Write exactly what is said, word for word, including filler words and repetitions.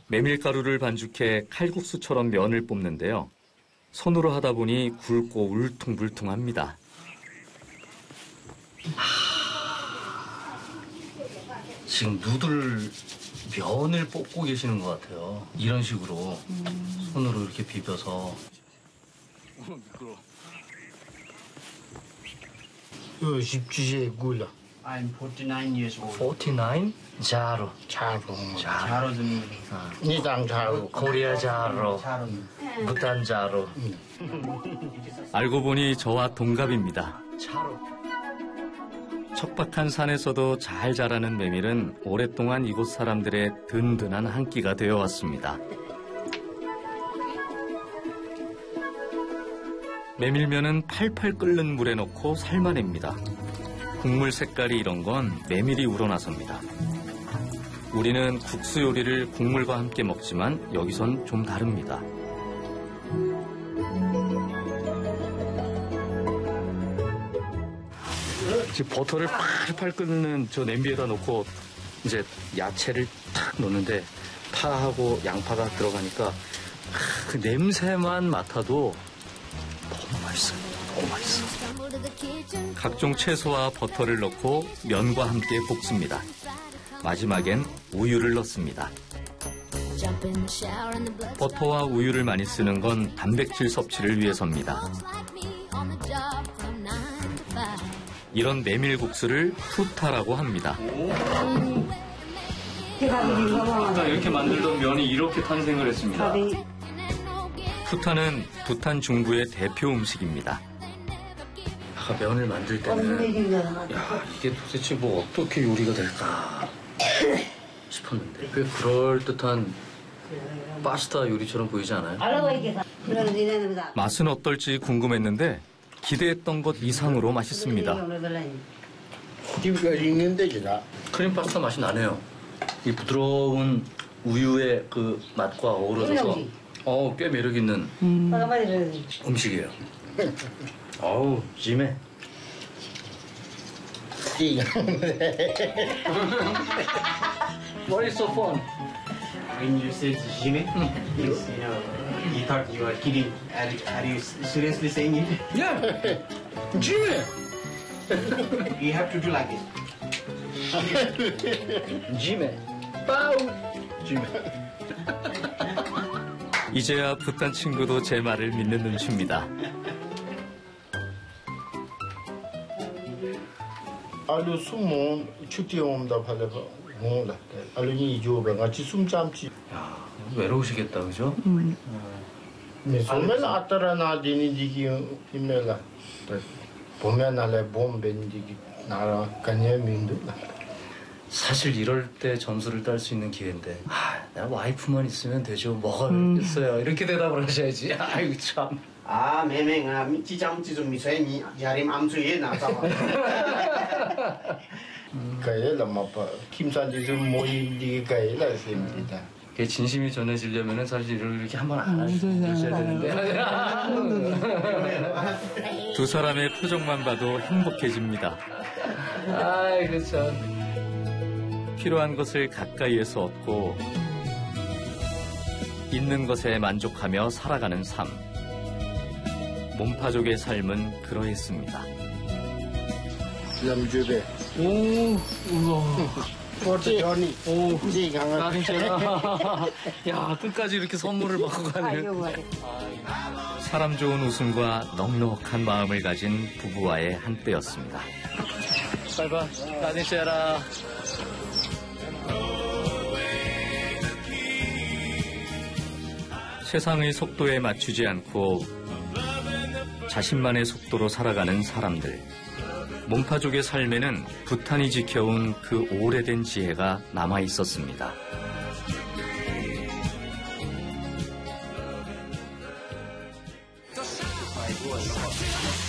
메밀가루를 반죽해 칼국수처럼 면을 뽑는데요. 손으로 하다 보니 굵고 울퉁불퉁합니다. 지금 누들 면을 뽑고 계시는 것 같아요. 이런 식으로 음. 손으로 이렇게 비벼서. I'm forty-nine years old. forty-nine? 자로. 자로. 자로. 니당 자로. 코리아 자로. 부탄 자로. 알고 보니 저와 동갑입니다. 자로. 척박한 산에서도 잘 자라는 메밀은 오랫동안 이곳 사람들의 든든한 한 끼가 되어왔습니다. 메밀면은 팔팔 끓는 물에 넣고 삶아냅니다. 국물 색깔이 이런 건 메밀이 우러나서입니다. 우리는 국수 요리를 국물과 함께 먹지만 여기선 좀 다릅니다. 지금 버터를 팔팔 끓는 저 냄비에다 놓고 이제 야채를 탁 넣는데 파하고 양파가 들어가니까 그 냄새만 맡아도 너무 맛있어요. 너무 맛있어. 각종 채소와 버터를 넣고 면과 함께 볶습니다. 마지막엔 우유를 넣습니다. 버터와 우유를 많이 쓰는 건 단백질 섭취를 위해서입니다. 이런 메밀국수를 푸타라고 합니다. 아까 이렇게 만들던 면이 이렇게 탄생을 했습니다. 푸타는 부탄 중부의 대표 음식입니다. 아까 면을 만들 때는 야, 이게 도대체 뭐 어떻게 요리가 될까 싶었는데 꽤 그럴듯한 파스타 요리처럼 보이지 않아요? 맛은 어떨지 궁금했는데 기대했던 것 이상으로 맛있습니다. 크림 파스타 맛이 나네요. 이 부드러운 우유의 그 맛과 어우러져서 어, 꽤 매력 있는 음. 음식이에요. 어우, 짐해. What is so fun? When you said Jimmy, you know, you thought you were kidding. Are, are you seriously saying it? Yeah, Jimmy. You have to do like it. Jimmy. Bow. Jimmy. 이제야 부탄 친구도 제 말을 믿는 눈치입니다. 알루 숨은 축제 온다 팔레바 뭐라 알루니 이조가 같이 숨잠지 야 외로우시겠다 그죠? 음. 네 소멜 아따라나 디니디기 히멜라 보면 알레 봄벤디기 나라 간예민도 사실 이럴 때 점수를 딸 수 있는 기회인데 아, 나 와이프만 있으면 되죠 뭐가 있어요 이렇게 대답을 하셔야지 아이고 참 아 매맹아 지잠지 좀 미세미 야림 암수에 나서 가야라 마파 김산지 좀 모이디 가야라 셈니다 그게 진심이 전해지려면 사실 이렇게 한번 안 하셔야 되는데 두 사람의 표정만 봐도 행복해집니다. 아이고 참 필요한 것을 가까이에서 얻고 있는 것에 만족하며 살아가는 삶. 몸파족의 삶은 그러했습니다. 남주배 오, 우와. 포르테오니 오, 지강아 야, 끝까지 이렇게 선물을 받고 가네요. 사람 좋은 웃음과 넉넉한 마음을 가진 부부와의 한때였습니다. 바이바이. 다니셔라. 세상의 속도에 맞추지 않고 자신만의 속도로 살아가는 사람들. 몸파족의 삶에는 부탄이 지켜온 그 오래된 지혜가 남아 있었습니다.